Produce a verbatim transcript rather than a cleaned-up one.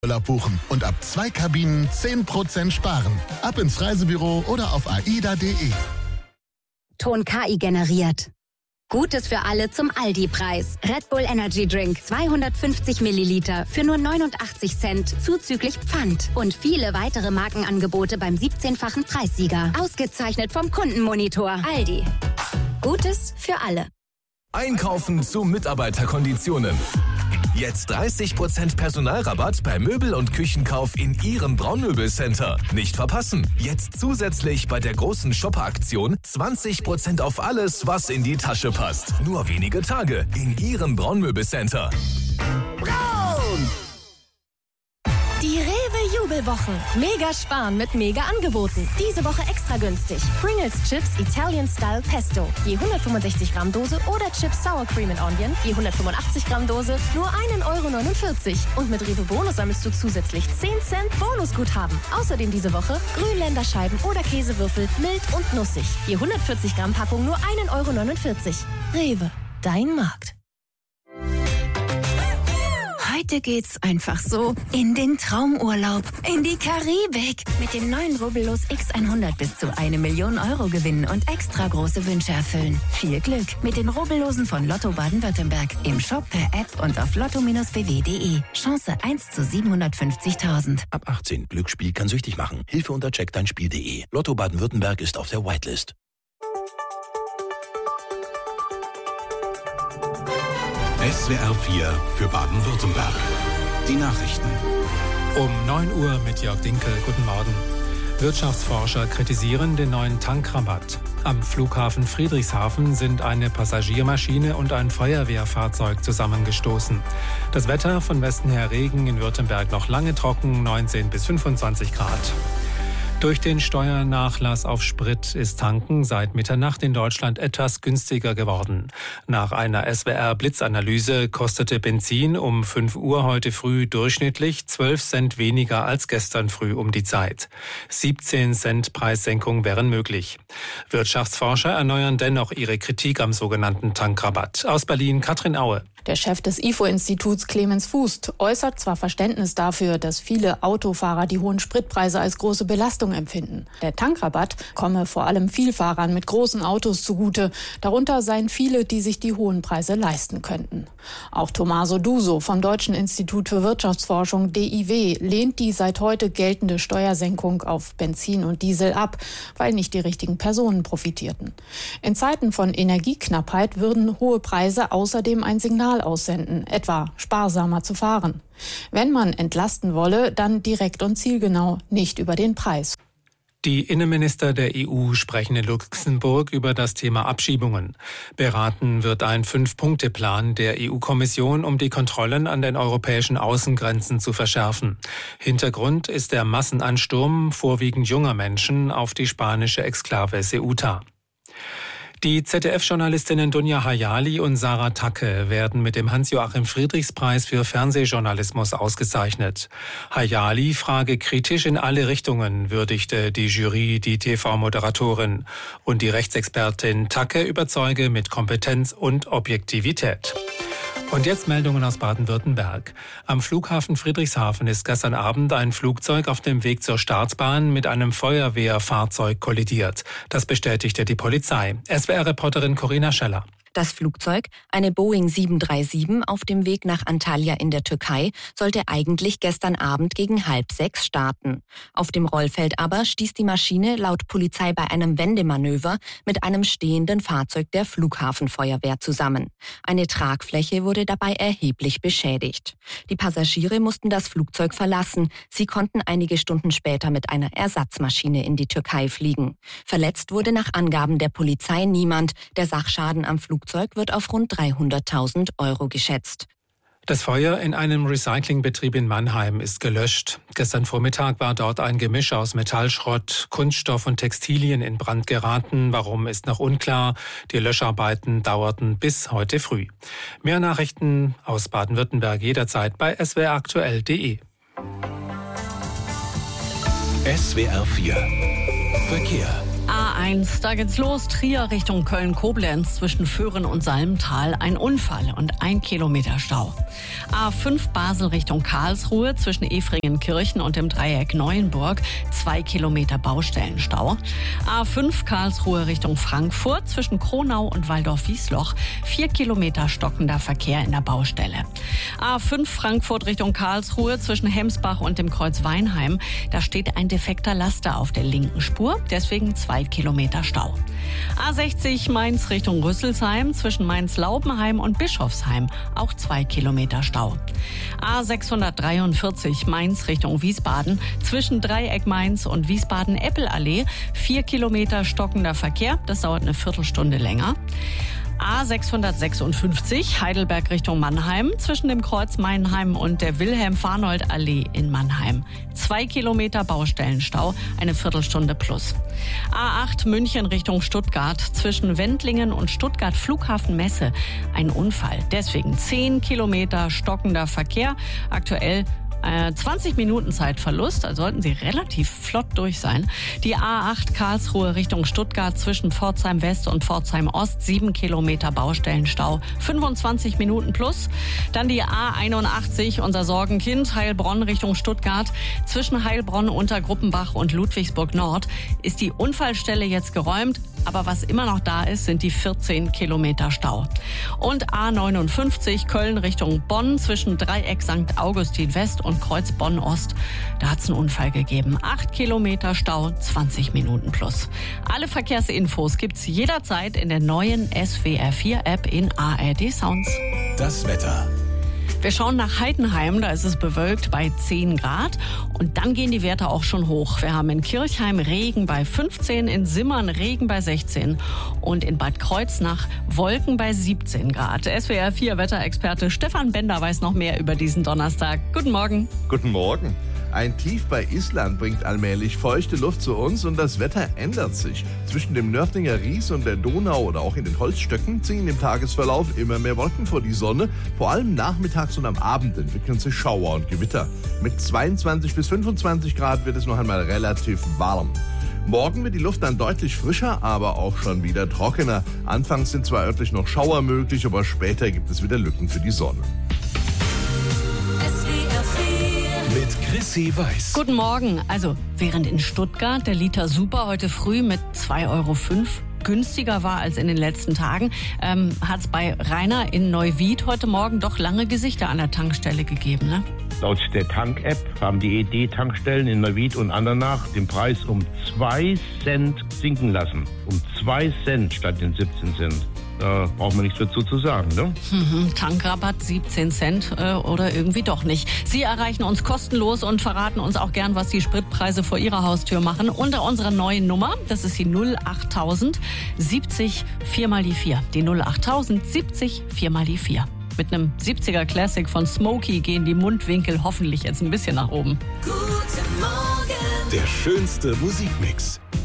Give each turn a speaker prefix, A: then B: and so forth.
A: Urlaub buchen und ab zwei Kabinen zehn Prozent sparen. Ab ins Reisebüro oder auf aida punkt de.
B: Ton K I generiert. Gutes für alle zum Aldi-Preis. Red Bull Energy Drink zweihundertfünfzig Milliliter für nur neunundachtzig Cent zuzüglich Pfand. Und viele weitere Markenangebote beim siebzehnfachen Preissieger. Ausgezeichnet vom Kundenmonitor. Aldi. Gutes für alle.
C: Einkaufen zu Mitarbeiterkonditionen. Jetzt dreißig Prozent Personalrabatt bei Möbel- und Küchenkauf in Ihrem Braunmöbelcenter. Nicht verpassen. Jetzt zusätzlich bei der großen Shopper-Aktion zwanzig Prozent auf alles, was in die Tasche passt. Nur wenige Tage in Ihrem Braunmöbelcenter.
D: Braun! Die Rewe-Jubelwochen. Mega sparen mit Mega-Angeboten. Diese Woche extra günstig. Pringles Chips Italian Style Pesto. Je hundertfünfundsechzig Gramm Dose oder Chips Sour Cream and Onion. Je hundertfünfundachtzig Gramm Dose. Nur ein Euro neunundvierzig. Und mit Rewe Bonus sammelst du zusätzlich zehn Cent Bonusguthaben. Außerdem diese Woche Grünländerscheiben oder Käsewürfel. Mild und nussig. Je hundertvierzig Gramm Packung nur ein Euro neunundvierzig. Rewe. Dein Markt.
E: Heute geht's einfach so in den Traumurlaub, in die Karibik. Mit dem neuen Rubbellos X hundert bis zu eine Million Euro gewinnen und extra große Wünsche erfüllen. Viel Glück mit den Rubbellosen von Lotto Baden-Württemberg. Im Shop, per App und auf lotto b w punkt de. Chance eins zu siebenhundertfünfzigtausend.
F: Ab achtzehn. Glücksspiel kann süchtig machen. Hilfe unter check dein Spiel punkt de. Lotto Baden-Württemberg ist auf der Whitelist.
G: S W R vier für Baden-Württemberg. Die Nachrichten.
H: Um neun Uhr mit Jörg Dinkel. Guten Morgen. Wirtschaftsforscher kritisieren den neuen Tankrabatt. Am Flughafen Friedrichshafen sind eine Passagiermaschine und ein Feuerwehrfahrzeug zusammengestoßen. Das Wetter von Westen her Regen, in Württemberg noch lange trocken, neunzehn bis fünfundzwanzig Grad. Durch den Steuernachlass auf Sprit ist Tanken seit Mitternacht in Deutschland etwas günstiger geworden. Nach einer S W R-Blitzanalyse kostete Benzin um fünf Uhr heute früh durchschnittlich zwölf Cent weniger als gestern früh um die Zeit. siebzehn Cent Preissenkung wären möglich. Wirtschaftsforscher erneuern dennoch ihre Kritik am sogenannten Tankrabatt. Aus Berlin Katrin Aue.
I: Der Chef des I F O-Instituts Clemens Fußt äußert zwar Verständnis dafür, dass viele Autofahrer die hohen Spritpreise als große Belastung empfinden. Der Tankrabatt komme vor allem Vielfahrern mit großen Autos zugute. Darunter seien viele, die sich die hohen Preise leisten könnten. Auch Tommaso Duso vom Deutschen Institut für Wirtschaftsforschung D I W lehnt die seit heute geltende Steuersenkung auf Benzin und Diesel ab, weil nicht die richtigen Personen profitierten. In Zeiten von Energieknappheit würden hohe Preise außerdem ein Signal aussenden, etwa sparsamer zu fahren. Wenn man entlasten wolle, dann direkt und zielgenau, nicht über den Preis.
H: Die Innenminister der E U sprechen in Luxemburg über das Thema Abschiebungen. Beraten wird ein Fünf-Punkte-Plan der E U-Kommission, um die Kontrollen an den europäischen Außengrenzen zu verschärfen. Hintergrund ist der Massenansturm vorwiegend junger Menschen auf die spanische Exklave Ceuta. Die Z D F-Journalistinnen Dunja Hayali und Sarah Tacke werden mit dem Hans-Joachim-Friedrichs-Preis für Fernsehjournalismus ausgezeichnet. Hayali frage kritisch in alle Richtungen, würdigte die Jury die T V-Moderatorin. Und die Rechtsexpertin Tacke überzeuge mit Kompetenz und Objektivität. Und jetzt Meldungen aus Baden-Württemberg. Am Flughafen Friedrichshafen ist gestern Abend ein Flugzeug auf dem Weg zur Startbahn mit einem Feuerwehrfahrzeug kollidiert. Das bestätigte die Polizei. S W R-Reporterin Corinna Scheller.
J: Das Flugzeug, eine Boeing sieben drei sieben, auf dem Weg nach Antalya in der Türkei, sollte eigentlich gestern Abend gegen halb sechs starten. Auf dem Rollfeld aber stieß die Maschine laut Polizei bei einem Wendemanöver mit einem stehenden Fahrzeug der Flughafenfeuerwehr zusammen. Eine Tragfläche wurde dabei erheblich beschädigt. Die Passagiere mussten das Flugzeug verlassen. Sie konnten einige Stunden später mit einer Ersatzmaschine in die Türkei fliegen. Verletzt wurde nach Angaben der Polizei niemand. Der Sachschaden am Flugzeug wird auf rund dreihunderttausend Euro geschätzt.
H: Das Feuer in einem Recyclingbetrieb in Mannheim ist gelöscht. Gestern Vormittag war dort ein Gemisch aus Metallschrott, Kunststoff und Textilien in Brand geraten. Warum, ist noch unklar. Die Löscharbeiten dauerten bis heute früh. Mehr Nachrichten aus Baden-Württemberg jederzeit bei s w r aktuell punkt de.
G: S W R vier Verkehr.
K: A eins, da geht's los. Trier Richtung Köln-Koblenz zwischen Föhren und Salmtal. Ein Unfall und ein Kilometer Stau. A fünf Basel Richtung Karlsruhe zwischen Efringenkirchen und dem Dreieck Neuenburg. Zwei Kilometer Baustellenstau. A fünf Karlsruhe Richtung Frankfurt zwischen Kronau und Waldorf-Wiesloch. Vier Kilometer stockender Verkehr in der Baustelle. A fünf Frankfurt Richtung Karlsruhe zwischen Hemsbach und dem Kreuz Weinheim. Da steht ein defekter Laster auf der linken Spur. Deswegen zwei Kilometer Stau. A sechzig Mainz Richtung Rüsselsheim zwischen Mainz-Laubenheim und Bischofsheim. Auch zwei Kilometer Stau. A sechshundertdreiundvierzig Mainz Richtung Wiesbaden zwischen Dreieck Mainz und Wiesbaden-Eppelallee. Vier Kilometer stockender Verkehr. Das dauert eine Viertelstunde länger. A sechshundertsechsundfünfzig Heidelberg Richtung Mannheim zwischen dem Kreuz Mannheim und der Wilhelm-Farnold-Allee in Mannheim. Zwei Kilometer Baustellenstau, eine Viertelstunde plus. A acht München Richtung Stuttgart zwischen Wendlingen und Stuttgart Flughafen Messe. Ein Unfall, deswegen zehn Kilometer stockender Verkehr. Aktuell zwanzig Minuten Zeitverlust, also sollten Sie relativ flott durch sein. Die A acht Karlsruhe Richtung Stuttgart zwischen Pforzheim West und Pforzheim Ost, sieben Kilometer Baustellenstau, fünfundzwanzig Minuten plus. Dann die A einundachtzig, unser Sorgenkind, Heilbronn Richtung Stuttgart. Zwischen Heilbronn, Untergruppenbach und Ludwigsburg Nord ist die Unfallstelle jetzt geräumt. Aber was immer noch da ist, sind die vierzehn Kilometer Stau. Und A neunundfünfzig Köln Richtung Bonn zwischen Dreieck Sankt Augustin West und Kreuz Bonn Ost. Da hat es einen Unfall gegeben. Acht Kilometer Stau, zwanzig Minuten plus. Alle Verkehrsinfos gibt's jederzeit in der neuen S W R vier App in A R D Sounds.
G: Das Wetter.
K: Wir schauen nach Heidenheim, da ist es bewölkt bei zehn Grad und dann gehen die Werte auch schon hoch. Wir haben in Kirchheim Regen bei fünfzehn, in Simmern Regen bei sechzehn und in Bad Kreuznach Wolken bei siebzehn Grad. S W R vier Wetterexperte Stefan Bender weiß noch mehr über diesen Donnerstag. Guten Morgen.
L: Guten Morgen. Ein Tief bei Island bringt allmählich feuchte Luft zu uns und das Wetter ändert sich. Zwischen dem Nördlinger Ries und der Donau oder auch in den Holzstöcken ziehen im Tagesverlauf immer mehr Wolken vor die Sonne. Vor allem nachmittags und am Abend entwickeln sich Schauer und Gewitter. Mit zweiundzwanzig bis fünfundzwanzig Grad wird es noch einmal relativ warm. Morgen wird die Luft dann deutlich frischer, aber auch schon wieder trockener. Anfangs sind zwar örtlich noch Schauer möglich, aber später gibt es wieder Lücken für die Sonne.
G: Mit Chrissy Weiß.
K: Guten Morgen. Also, während in Stuttgart der Liter Super heute früh mit zwei Euro fünf günstiger war als in den letzten Tagen, ähm, hat es bei Rainer in Neuwied heute Morgen doch lange Gesichter an der Tankstelle gegeben, ne?
M: Laut der Tank-App haben die E D-Tankstellen in Neuwied und Andernach den Preis um zwei Cent sinken lassen. Um zwei Cent statt den siebzehn Cent. Da braucht man nichts dazu zu sagen, ne?
K: Mhm, Tankrabatt siebzehn Cent äh, oder irgendwie doch nicht. Sie erreichen uns kostenlos und verraten uns auch gern, was die Spritpreise vor Ihrer Haustür machen. Unter unserer neuen Nummer, das ist die null achttausend siebzig vier mal die vier. Die null achttausend siebzig vier mal die vier. Mit einem siebziger Classic von Smokey gehen die Mundwinkel hoffentlich jetzt ein bisschen nach oben.
G: Guten Morgen. Der schönste Musikmix.